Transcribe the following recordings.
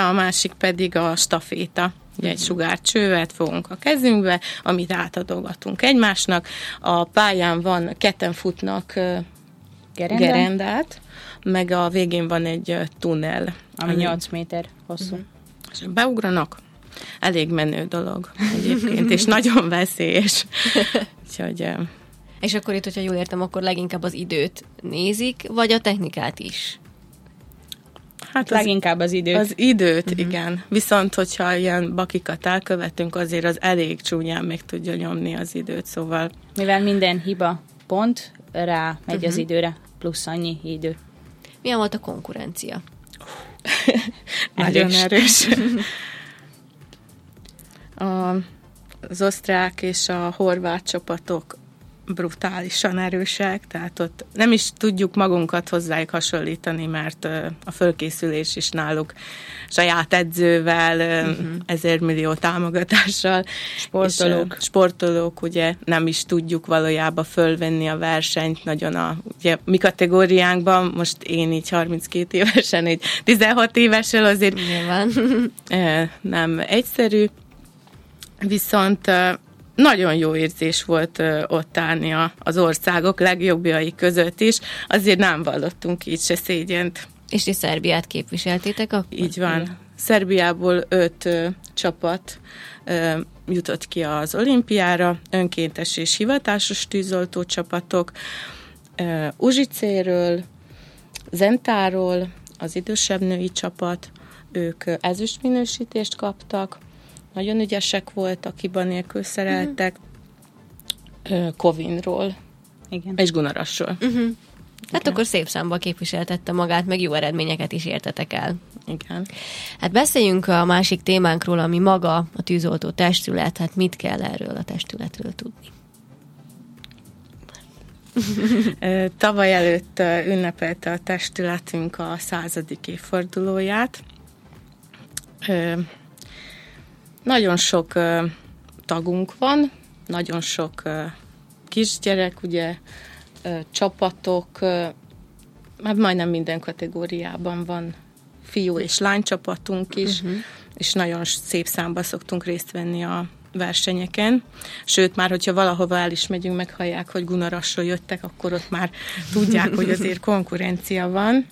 a másik pedig a staféta. Ugye egy sugárcsővet fogunk a kezünkbe, amit átadogatunk egymásnak. A pályán ketten futnak gerendát, meg a végén van egy tunnel. Ami 8 méter hosszú. És beugranak. Elég menő dolog egyébként, és nagyon veszélyes. Úgyhogy... És akkor itt, hogyha jól értem, akkor leginkább az időt nézik, vagy a technikát is? Hát leginkább az időt. Az időt, igen. Viszont, hogyha ilyen bakikat elkövetünk, azért az elég csúnyán meg tudja nyomni az időt, szóval... Mivel minden hiba pont rá megy az időre, plusz annyi idő. Milyen volt a konkurencia? Nagyon erős. Az osztrák és a horvát csapatok brutálisan erősek, tehát ott nem is tudjuk magunkat hozzájuk hasonlítani, mert a fölkészülés is náluk saját edzővel, 1000 millió támogatással. Sportolók, ugye nem is tudjuk valójában fölvenni a versenyt, nagyon ugye mi kategóriánkban, most én így 32 évesen, így 16 évesen azért nem egyszerű, viszont nagyon jó érzés volt ott állni az országok legjobbjai között is, azért nem vallottunk így se szégyent. És ti Szerbiát képviseltétek akkor? Így van. Szerbiából 5 csapat jutott ki az olimpiára, önkéntes és hivatásos tűzoltó csapatok, Uzsicéről, Zentáról, az idősebb női csapat, ők ezüstminősítést kaptak, nagyon ügyesek voltak, hiba nélkül szereltek, Kovinról, igen. És Gunarasról. Hát akkor szép számba képviseltette magát, meg jó eredményeket is értetek el. Igen. Hát beszéljünk a másik témánkról, ami maga a tűzoltó testület. Hát mit kell erről a testületről tudni? Tavaly előtt ünnepelte a testületünk a 100. évfordulóját. Nagyon sok tagunk van, nagyon sok kisgyerek, ugye, csapatok, hát majdnem minden kategóriában van fiú és lány csapatunk is, és nagyon szép számba szoktunk részt venni a versenyeken. Sőt, már hogyha valahova el is megyünk, meghallják, hogy Gunarasról jöttek, akkor ott már tudják, hogy azért konkurencia van.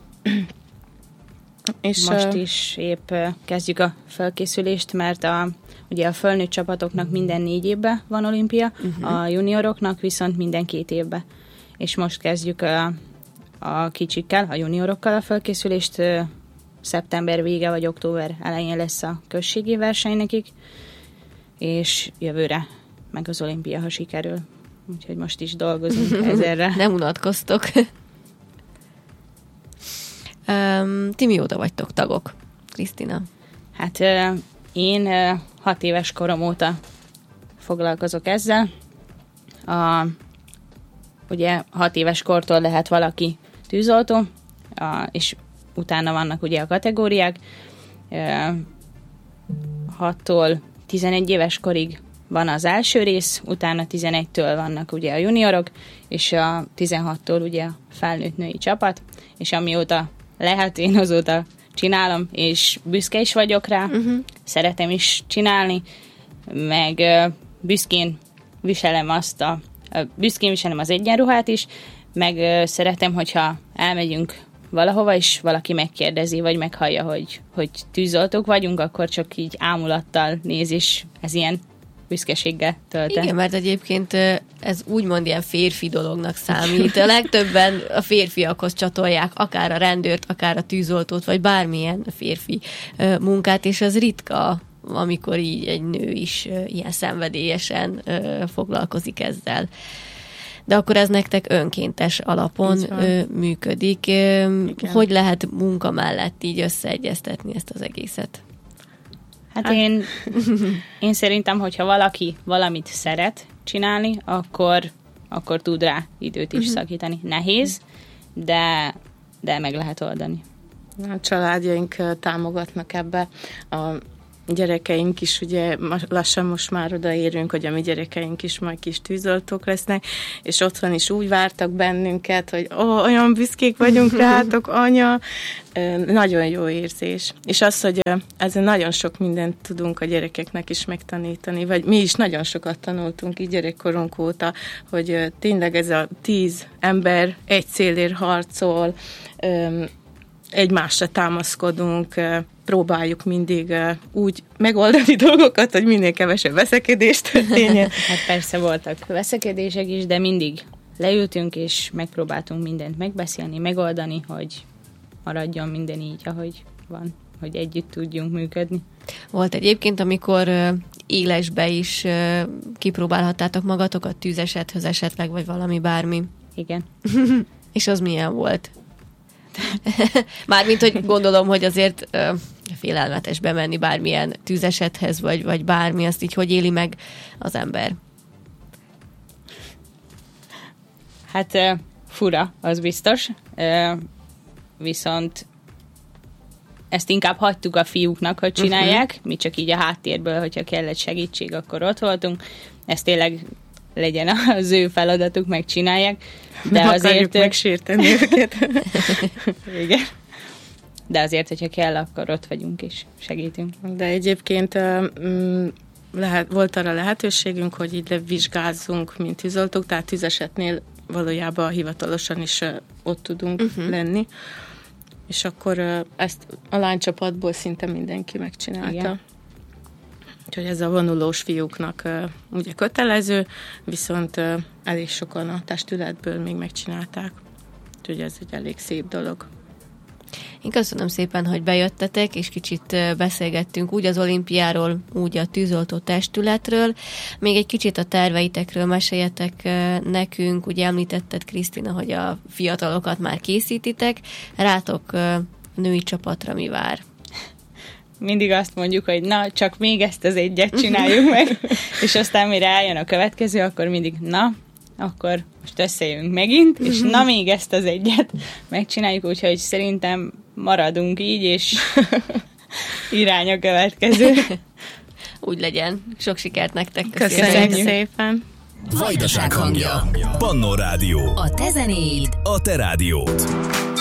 És most is épp kezdjük a felkészülést, mert ugye a fölnőtt csapatoknak minden 4 évben van olimpia, a junioroknak viszont minden 2 évben. És most kezdjük a kicsikkel, a juniorokkal a felkészülést, szeptember vége vagy október elején lesz a községi verseny nekik, és jövőre meg az olimpia, ha sikerül. Úgyhogy most is dolgozunk ezerre. Nem unatkoztok. Ti mióta vagytok tagok, Krisztina? Hát én 6 éves korom óta foglalkozok ezzel. Ugye 6 éves kortól lehet valaki tűzoltó, és utána vannak ugye a kategóriák. 6-tól 11 éves korig van az első rész, utána 11-től vannak ugye a juniorok, és a 16-tól ugye a felnőtt női csapat, és amióta lehet, én azóta csinálom, és büszke is vagyok rá, szeretem is csinálni, meg büszkén viselem az egyenruhát is, meg szeretem, hogyha elmegyünk valahova, és valaki megkérdezi, vagy meghallja, hogy tűzoltók vagyunk, akkor csak így ámulattal néz, és ez ilyen büszkeséggel tölt el. Igen, mert egyébként ez úgymond ilyen férfi dolognak számít. A legtöbben a férfiakhoz csatolják akár a rendőrt, akár a tűzoltót, vagy bármilyen férfi munkát, és az ritka, amikor így egy nő is ilyen szenvedélyesen foglalkozik ezzel. De akkor ez nektek önkéntes alapon működik. Igen. Hogy lehet munka mellett így összeegyeztetni ezt az egészet? Hát én szerintem, hogyha valaki valamit szeret csinálni, akkor tud rá időt is szakítani. Nehéz, de meg lehet oldani. A családjaink támogatnak ebbe. gyerekeink is, ugye lassan most már odaérünk, hogy a mi gyerekeink is majd kis tűzoltók lesznek, és otthon is úgy vártak bennünket, hogy olyan büszkék vagyunk rátok, anya. Nagyon jó érzés. És az, hogy ezen nagyon sok mindent tudunk a gyerekeknek is megtanítani, vagy mi is nagyon sokat tanultunk így gyerekkorunk óta, hogy tényleg ez a 10 ember egy célért harcol, egymásra támaszkodunk, próbáljuk mindig úgy megoldani dolgokat, hogy minél kevesebb veszekedés történjen. Hát persze voltak veszekedések is, de mindig leültünk, és megpróbáltunk mindent megbeszélni, megoldani, hogy maradjon minden így, ahogy van, hogy együtt tudjunk működni. Volt egyébként, amikor élesbe is kipróbálhattátok magatokat tűzesethez esetleg, vagy valami bármi? Igen. És az milyen volt? Mármint, hogy gondolom, hogy azért félelmetes bemenni bármilyen tűzesethez, vagy bármi, azt így hogy éli meg az ember? Hát fura, az biztos. Viszont ezt inkább hagytuk a fiúknak, hogy csinálják. Mi csak így a háttérből, hogyha kellett segítség, akkor ott voltunk. Ez tényleg legyen az ő feladatuk, megcsinálják. De nem azért megsérteni őket. Igen. De azért, hogyha kell, akkor ott vagyunk és segítünk. De egyébként volt arra lehetőségünk, hogy így levizsgázzunk, mint tűzoltók, tehát tűzesetnél valójában hivatalosan is ott tudunk lenni. És akkor ezt a lánycsapatból szinte mindenki megcsinálta. Igen. Úgyhogy ez a vonulós fiúknak ugye kötelező, viszont elég sokan a testületből még megcsinálták. Úgyhogy ez egy elég szép dolog. Én köszönöm szépen, hogy bejöttetek, és kicsit beszélgettünk úgy az olimpiáról, úgy a tűzoltó testületről. Még egy kicsit a terveitekről meséljetek nekünk. Ugye említetted, Krisztina, hogy a fiatalokat már készítitek. Rátok női csapatra mi vár? Mindig azt mondjuk, hogy na, csak még ezt az egyet csináljuk meg, és aztán mire eljön a következő, akkor mindig akkor most összejövünk megint, és na még ezt az egyet megcsináljuk, úgyhogy szerintem maradunk így, és irány a következő. Úgy legyen. Sok sikert nektek. Köszönjük szépen. Vajdaság hangja. Pannó Rádió. A te zenéid. A te rádiód.